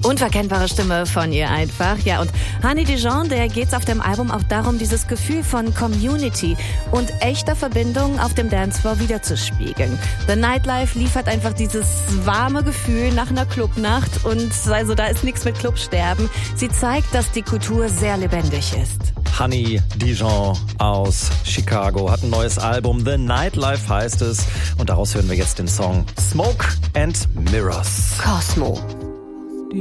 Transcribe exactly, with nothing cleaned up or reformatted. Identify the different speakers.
Speaker 1: Unverkennbare Stimme von ihr einfach. Ja, und Honey Dijon, der geht's auf dem Album auch darum, dieses Gefühl von Community und echter Verbindung auf dem Dancefloor wiederzuspiegeln. The Nightlife liefert einfach dieses warme Gefühl nach einer Clubnacht und also da ist nichts mit Clubsterben. Sie zeigt, dass die Kultur sehr lebendig ist.
Speaker 2: Honey Dijon aus Chicago hat ein neues Album, The Nightlife heißt es. Und daraus hören wir jetzt den Song Smoke and Mirrors.
Speaker 1: Cosmo.